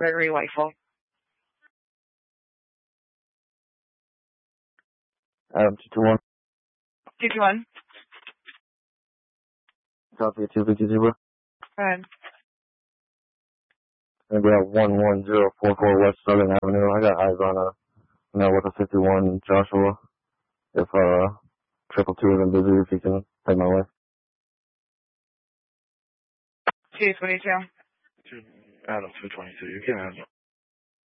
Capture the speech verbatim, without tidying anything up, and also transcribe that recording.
Gregory Whiteful. Adam two two one. two two one. Copy two fifty zebra. Go ahead. And we have one one zero four four West Southern Avenue. I got eyes on a, you know, with a fifty-one Joshua. If, uh, triple two isn't busy, if you can take my way. two twenty-two. Adam two twenty-two, you can have